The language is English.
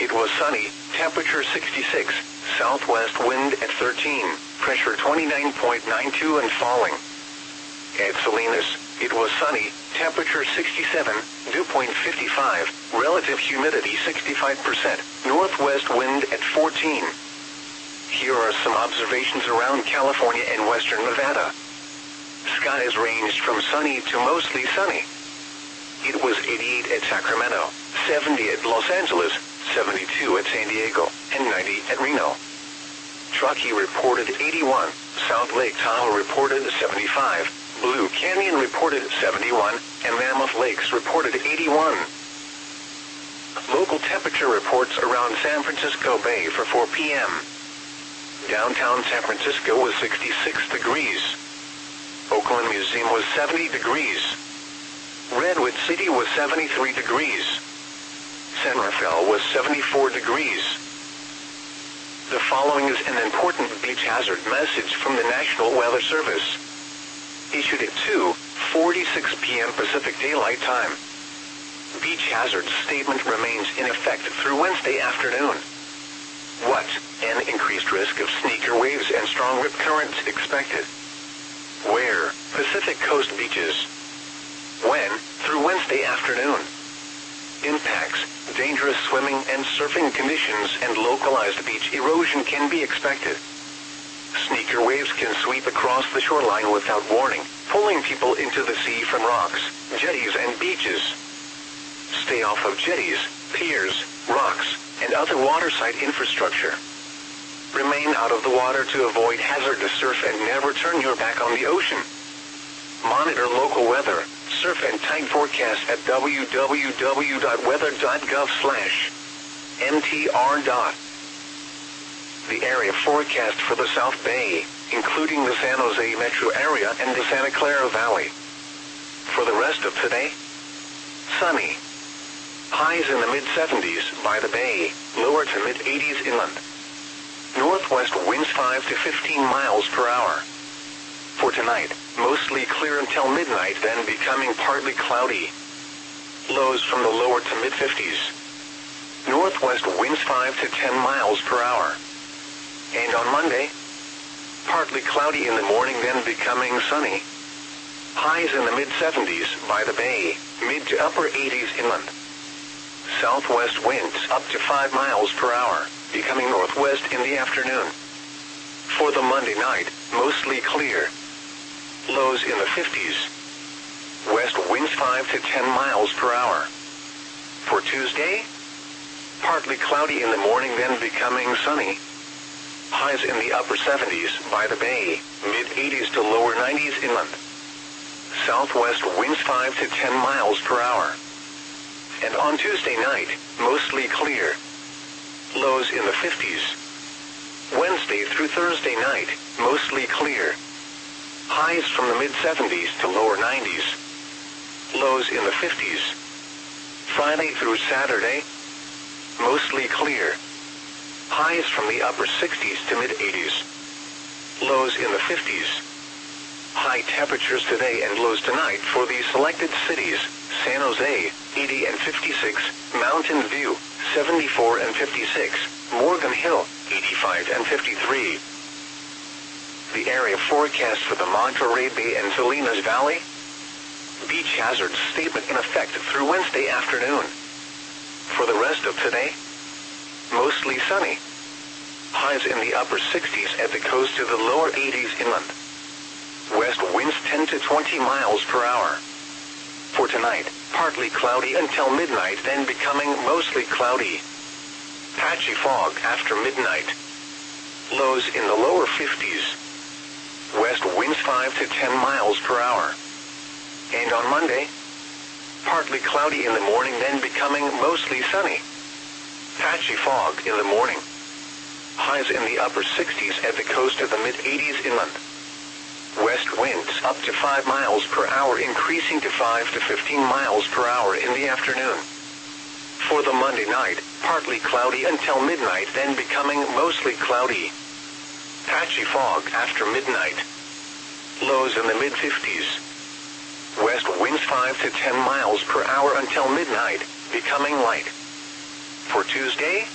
it was sunny, temperature 66, southwest wind at 13, pressure 29.92 and falling. At Salinas, it was sunny, temperature 67, dew point 55, relative humidity 65%, northwest wind at 14. Here are some observations around California and western Nevada. Skies ranged from sunny to mostly sunny. It was 88 at Sacramento, 70 at Los Angeles, 72 at San Diego, and 90 at Reno. Truckee reported 81, South Lake Tahoe reported 75, Blue Canyon reported 71, and Mammoth Lakes reported 81. Local temperature reports around San Francisco Bay for 4 p.m. Downtown San Francisco was 66 degrees. Oakland Museum was 70 degrees. Redwood City was 73 degrees. San Rafael was 74 degrees. The following is an important beach hazard message from the National Weather Service. Issued at 2:46 p.m. Pacific Daylight Time. Beach hazard statement remains in effect through Wednesday afternoon. What? An increased risk of sneaker waves and strong rip currents expected. Where? Pacific Coast beaches. When? Through Wednesday afternoon. Impacts, dangerous swimming and surfing conditions and localized beach erosion can be expected. Sneaker waves can sweep across the shoreline without warning, pulling people into the sea from rocks, jetties and beaches. Stay off of jetties, piers, rocks, and other waterside infrastructure. Remain out of the water to avoid hazardous surf and never turn your back on the ocean. Monitor local weather, surf and tide forecast at www.weather.gov/mtr. The area forecast for the South Bay, including the San Jose metro area and the Santa Clara Valley. For the rest of today, sunny. Highs in the mid-70s by the bay, lower to mid-80s inland. Northwest winds 5 to 15 miles per hour. For tonight, mostly clear until midnight, then becoming partly cloudy. Lows from the lower to mid-50s. Northwest winds 5 to 10 miles per hour. And on Monday, partly cloudy in the morning, then becoming sunny. Highs in the mid-70s by the bay, mid to upper 80s inland. Southwest winds up to 5 miles per hour, becoming northwest in the afternoon. For the Monday night, mostly clear. Lows in the 50s. West winds 5 to 10 miles per hour. For Tuesday, partly cloudy in the morning, then becoming sunny. Highs in the upper 70s by the bay, mid-80s to lower 90s inland. Southwest winds 5 to 10 miles per hour. And on Tuesday night, mostly clear. Lows in the 50s. Wednesday through Thursday night, mostly clear. Highs from the mid-70s to lower 90s. Lows in the 50s. Friday through Saturday, mostly clear. Highs from the upper 60s to mid-80s. Lows in the 50s. High temperatures today and lows tonight for the selected cities: San Jose, 80 and 56, Mountain View, 74 and 56, Morgan Hill, 85 and 53. The area forecast for the Monterey Bay and Salinas Valley. Beach hazard statement in effect through Wednesday afternoon. For the rest of today, mostly sunny. Highs in the upper 60s at the coast to the lower 80s inland. West winds 10 to 20 miles per hour. For tonight, partly cloudy until midnight, then becoming mostly cloudy. Patchy fog after midnight. Lows in the lower 50s. West winds 5 to 10 miles per hour. And on Monday, partly cloudy in the morning, then becoming mostly sunny. Patchy fog in the morning. Highs in the upper 60s at the coast to the mid-80s inland. West winds up to 5 miles per hour, increasing to 5 to 15 miles per hour in the afternoon. For the Monday night, partly cloudy until midnight, then becoming mostly cloudy. Patchy fog after midnight. Lows in the mid-50s. West winds 5 to 10 miles per hour until midnight, becoming light. For Tuesday,